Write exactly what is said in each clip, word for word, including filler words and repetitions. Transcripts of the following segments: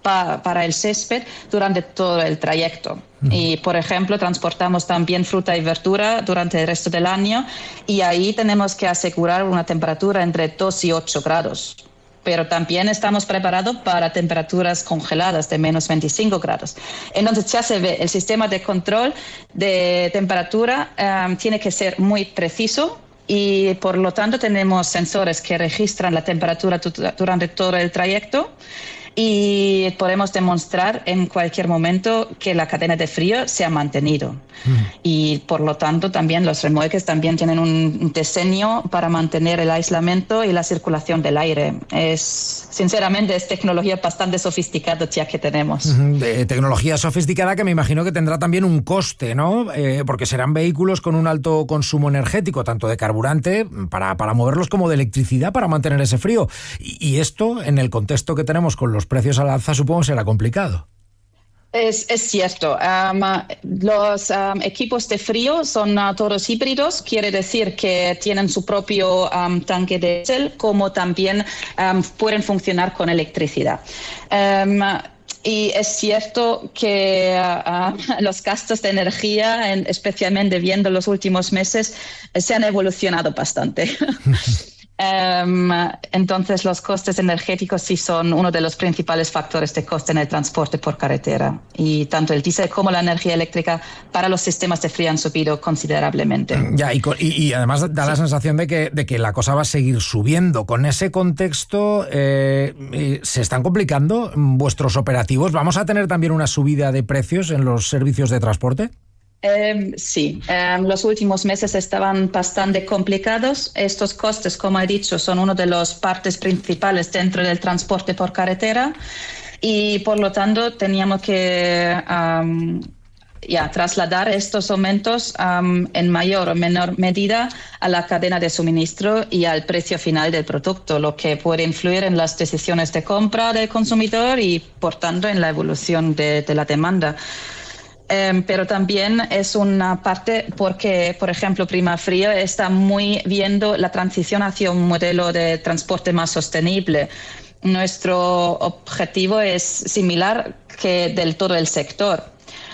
pa, para el césped durante todo el trayecto. Uh-huh. Y, por ejemplo, transportamos también fruta y verdura durante el resto del año y ahí tenemos que asegurar una temperatura entre dos y ocho grados. Pero también estamos preparados para temperaturas congeladas de menos veinticinco grados. Entonces ya se ve, el sistema de control de temperatura um, tiene que ser muy preciso y por lo tanto tenemos sensores que registran la temperatura tu- durante todo el trayecto y podemos demostrar en cualquier momento que la cadena de frío se ha mantenido. Mm. Y por lo tanto también los remolques también tienen un diseño para mantener el aislamiento y la circulación del aire. Es, sinceramente, es tecnología bastante sofisticada ya que tenemos. Mm, de tecnología sofisticada que me imagino que tendrá también un coste, ¿no? Eh, porque serán vehículos con un alto consumo energético, tanto de carburante para, para moverlos como de electricidad para mantener ese frío. Y, y esto, en el contexto que tenemos con los precios al alza, supongo será complicado. Es, es cierto. Um, los um, equipos de frío son uh, todos híbridos, quiere decir que tienen su propio um, tanque de diésel, como también um, pueden funcionar con electricidad. Um, Y es cierto que uh, los gastos de energía, en, especialmente viendo los últimos meses, se han evolucionado bastante. Um, entonces los costes energéticos sí son uno de los principales factores de coste en el transporte por carretera y tanto el diésel como la energía eléctrica para los sistemas de frío han subido considerablemente. Ya, y, y, y además da sí. la sensación de que, de que la cosa va a seguir subiendo. Con ese contexto, eh, eh, ¿se están complicando vuestros operativos? ¿Vamos a tener también una subida de precios en los servicios de transporte? Um, sí, um, los últimos meses estaban bastante complicados. Estos costes, como he dicho, son una de las partes principales dentro del transporte por carretera y por lo tanto teníamos que um, ya, trasladar estos aumentos um, en mayor o menor medida a la cadena de suministro y al precio final del producto, lo que puede influir en las decisiones de compra del consumidor y por tanto en la evolución de, de la demanda. Um, pero también es una parte porque, por ejemplo, Primafrio está muy viendo la transición hacia un modelo de transporte más sostenible. Nuestro objetivo es similar que del todo el sector.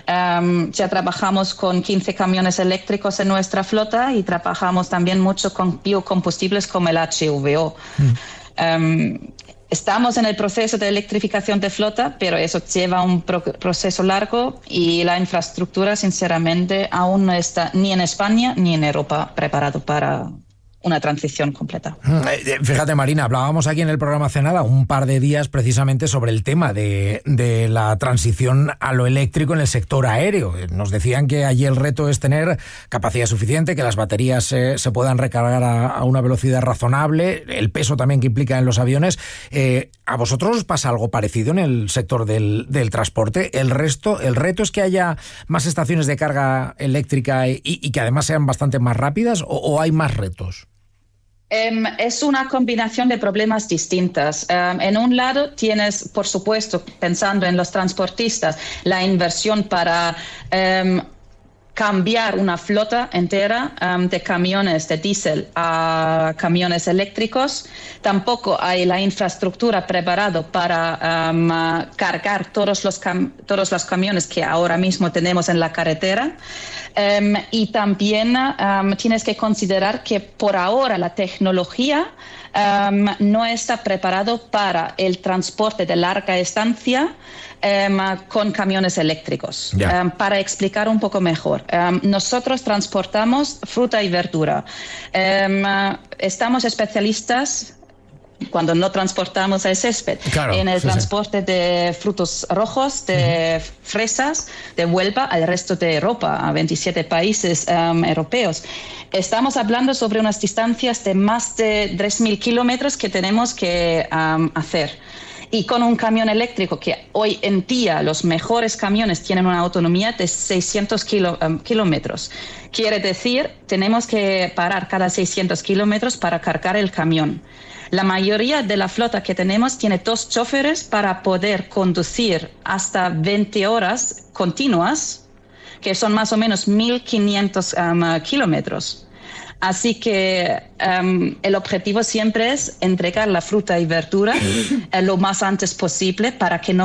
Um, ya trabajamos con quince camiones eléctricos en nuestra flota y trabajamos también mucho con biocombustibles como el H V O. Mm. Um, Estamos en el proceso de electrificación de flota, pero eso lleva un pro- proceso largo y la infraestructura, sinceramente, aún no está ni en España ni en Europa preparado para una transición completa. Fíjate, Marina, hablábamos aquí en el programa hace nada, un par de días precisamente sobre el tema de, de la transición a lo eléctrico en el sector aéreo. Nos decían que allí el reto es tener capacidad suficiente, que las baterías eh, se puedan recargar a, a una velocidad razonable, el peso también que implica en los aviones. Eh, ¿A vosotros os pasa algo parecido en el sector del, del transporte? El resto, el reto es que haya más estaciones de carga eléctrica y, y que además sean bastante más rápidas, o, o hay más retos. Um, es una combinación de problemas distintas. Um, en un lado tienes, por supuesto, pensando en los transportistas, la inversión para um, cambiar una flota entera um, de camiones de diésel a camiones eléctricos. Tampoco hay la infraestructura preparada para um, cargar todos los, cam- todos los camiones que ahora mismo tenemos en la carretera. Um, y también um, tienes que considerar que por ahora la tecnología um, no está preparado para el transporte de larga estancia um, con camiones eléctricos. Yeah. Um, para explicar un poco mejor, um, nosotros transportamos fruta y verdura. Um, estamos especialistas cuando no transportamos el césped, claro, en el sí, transporte sí. de frutos rojos, de uh-huh. fresas, de Huelva al resto de Europa, a veintisiete países um, europeos. Estamos hablando sobre unas distancias de más de tres mil kilómetros que tenemos que um, hacer. Y con un camión eléctrico, que hoy en día los mejores camiones tienen una autonomía de seiscientos kilo, um, kilómetros. Quiere decir, tenemos que parar cada seiscientos kilómetros para cargar el camión. La mayoría de la flota que tenemos tiene dos choferes para poder conducir hasta veinte horas continuas, que son más o menos mil quinientos um, kilómetros. Así que um, el objetivo siempre es entregar la fruta y verdura eh, lo más antes posible para que no